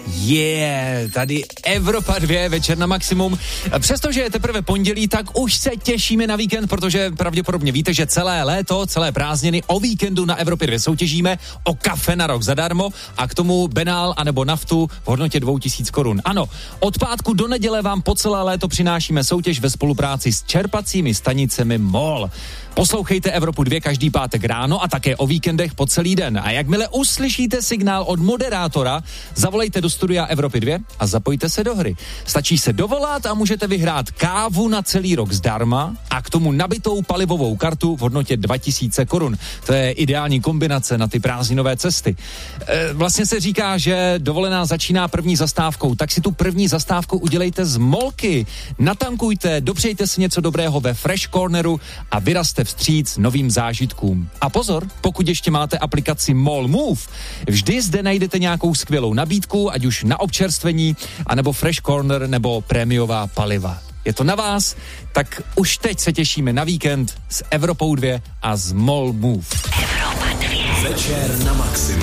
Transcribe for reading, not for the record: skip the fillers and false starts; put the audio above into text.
Tady Evropa 2, večer na maximum. Přestože je teprve pondělí, tak už se těšíme na víkend, protože pravděpodobně víte, že celé léto, celé prázdniny o víkendu na Evropě 2 soutěžíme o kafe na rok zadarmo a k tomu benál anebo naftu v hodnotě 2000 korun. Ano, od pátku do neděle vám po celé léto přinášíme soutěž ve spolupráci s čerpacími stanicemi MOL. Poslouchejte Evropu 2 každý pátek ráno a také o víkendech po celý den. A jakmile uslyšíte signál od moderátora, zavolejte do studia Evropy 2 a zapojte se do hry. Stačí se dovolat a můžete vyhrát kávu na celý rok zdarma a k tomu nabitou palivovou kartu v hodnotě 2000 korun. To je ideální kombinace na ty prázdninové cesty. Vlastně se říká, že dovolená začíná první zastávkou, tak si tu první zastávku udělejte z Molky. Natankujte, dopřejte si něco dobrého ve Fresh Corneru a vyrazte vstříc novým zážitkům. A pozor, pokud ještě máte aplikaci MOL Move, vždy zde najdete nějakou skvělou nabídku, ať už na občerstvení, anebo Fresh Corner, nebo prémiová paliva. Je to na vás, tak už teď se těšíme na víkend s Evropou 2 a s MOL Move. Evropa 2. Večer na maximum.